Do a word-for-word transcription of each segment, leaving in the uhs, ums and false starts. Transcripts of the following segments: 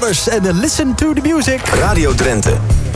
Brothers en Listen to the Music. Radio Drenthe.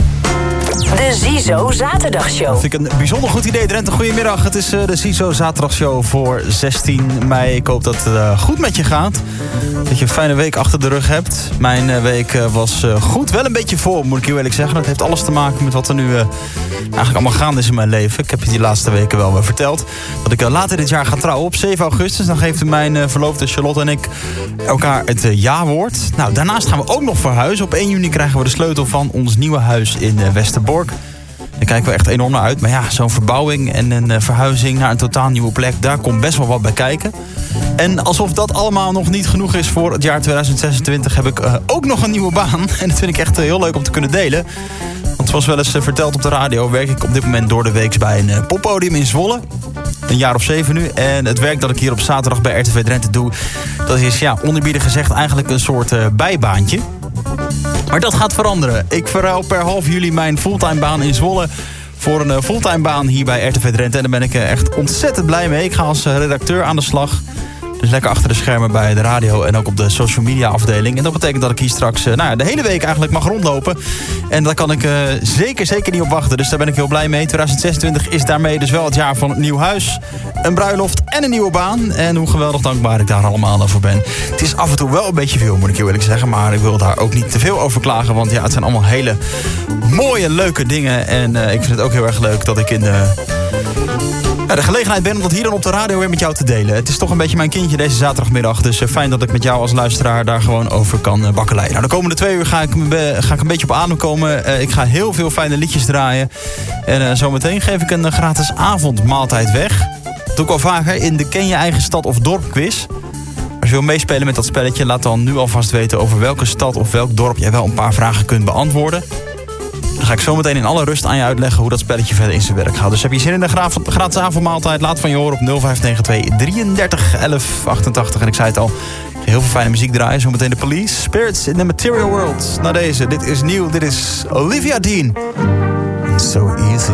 De Ziezo Zaterdagshow. Dat vind ik een bijzonder goed idee, Drenthe. Goedemiddag, het is uh, de Ziezo Zaterdagshow voor zestien mei. Ik hoop dat het uh, goed met je gaat. Dat je een fijne week achter de rug hebt. Mijn uh, week uh, was uh, goed, wel een beetje vol, moet ik heel eerlijk zeggen. Dat heeft alles te maken met wat er nu uh, eigenlijk allemaal gaande is in mijn leven. Ik heb je die laatste weken wel uh, verteld. Dat ik uh, later dit jaar ga trouwen op zeven augustus. Dan geeft mijn uh, verloofde Charlotte en ik elkaar het uh, ja-woord. Nou, daarnaast gaan we ook nog verhuizen. Op één juni krijgen we de sleutel van ons nieuwe huis in uh, Westerbork. Daar kijken we echt enorm naar uit. Maar ja, zo'n verbouwing en een uh, verhuizing naar een totaal nieuwe plek, daar komt best wel wat bij kijken. En alsof dat allemaal nog niet genoeg is voor het jaar tweeduizend zesentwintig... heb ik uh, ook nog een nieuwe baan. En dat vind ik echt uh, heel leuk om te kunnen delen. Want zoals wel eens uh, verteld op de radio, werk ik op dit moment door de week bij een uh, poppodium in Zwolle. Een jaar of zeven nu. En het werk dat ik hier op zaterdag bij R T V Drenthe doe, dat is, ja, onerbiedig gezegd eigenlijk een soort uh, bijbaantje. Maar dat gaat veranderen. Ik verruil per half juli mijn fulltime baan in Zwolle voor een fulltime baan hier bij R T V Drenthe. En daar ben ik echt ontzettend blij mee. Ik ga als redacteur aan de slag. Dus lekker achter de schermen bij de radio en ook op de social media afdeling. En dat betekent dat ik hier straks uh, nou ja, de hele week eigenlijk mag rondlopen. En daar kan ik uh, zeker, zeker niet op wachten. Dus daar ben ik heel blij mee. tweeduizend zesentwintig is daarmee dus wel het jaar van een nieuw huis, een bruiloft en een nieuwe baan. En hoe geweldig dankbaar ik daar allemaal voor ben. Het is af en toe wel een beetje veel, moet ik heel eerlijk zeggen. Maar ik wil daar ook niet te veel over klagen. Want ja, het zijn allemaal hele mooie, leuke dingen. En uh, ik vind het ook heel erg leuk dat ik in de... Ja, de gelegenheid ben om dat hier dan op de radio weer met jou te delen. Het is toch een beetje mijn kindje deze zaterdagmiddag. Dus uh, fijn dat ik met jou als luisteraar daar gewoon over kan uh, bakkeleien. Nou, de komende twee uur ga ik, uh, ga ik een beetje op adem komen. Uh, ik ga heel veel fijne liedjes draaien. En uh, zometeen geef ik een uh, gratis avondmaaltijd weg. Dat doe ik al vaker in de Ken je eigen stad of dorp quiz. Als je wil meespelen met dat spelletje, laat dan nu alvast weten over welke stad of welk dorp jij wel een paar vragen kunt beantwoorden. Dan ga ik zo meteen in alle rust aan je uitleggen hoe dat spelletje verder in zijn werk gaat. Dus heb je zin in een gratis avondmaaltijd? Laat van je horen op nul vijf negen twee drieëndertig elf achtentachtig. En ik zei het al, ik ga heel veel fijne muziek draaien. Zometeen de Police, Spirits in the Material World. Nou deze, dit is nieuw, dit is Olivia Dean. So easy.